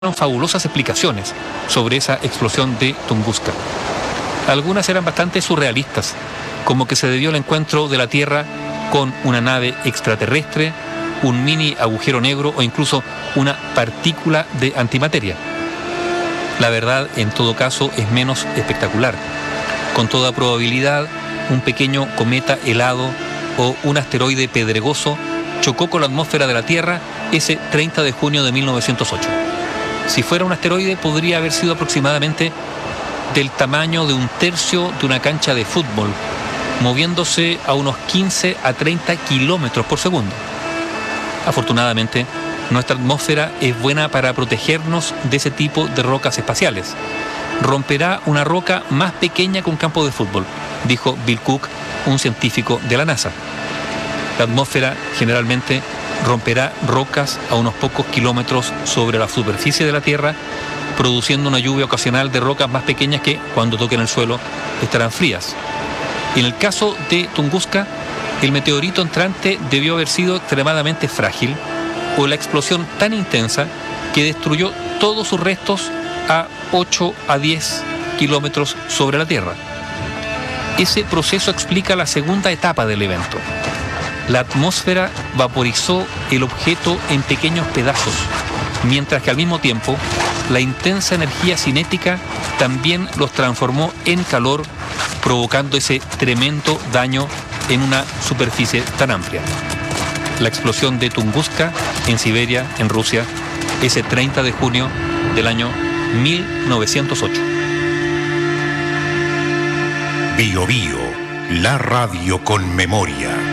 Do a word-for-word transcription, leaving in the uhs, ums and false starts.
fabulosas explicaciones sobre esa explosión de Tunguska. Algunas eran bastante surrealistas, como que se debió al encuentro de la Tierra con una nave extraterrestre, un mini agujero negro o incluso una partícula de antimateria. La verdad, en todo caso, es menos espectacular. Con toda probabilidad, un pequeño cometa helado o un asteroide pedregoso chocó con la atmósfera de la Tierra ese treinta de junio de mil novecientos ocho. Si fuera un asteroide, podría haber sido aproximadamente del tamaño de un tercio de una cancha de fútbol, moviéndose a unos quince a treinta kilómetros por segundo. Afortunadamente, nuestra atmósfera es buena para protegernos de ese tipo de rocas espaciales. Romperá una roca más pequeña que un campo de fútbol, dijo Bill Cook, un científico de la NASA. La atmósfera generalmente romperá rocas a unos pocos kilómetros sobre la superficie de la Tierra, produciendo una lluvia ocasional de rocas más pequeñas que, cuando toquen el suelo, estarán frías. En el caso de Tunguska, el meteorito entrante debió haber sido extremadamente frágil o la explosión tan intensa que destruyó todos sus restos a ocho a diez kilómetros sobre la Tierra. Ese proceso explica la segunda etapa del evento. La atmósfera vaporizó el objeto en pequeños pedazos, mientras que al mismo tiempo la intensa energía cinética también los transformó en calor, provocando ese tremendo daño en una superficie tan amplia. La explosión de Tunguska en Siberia, en Rusia, ese treinta de junio del año mil novecientos ocho. Bio Bio, la radio con memoria.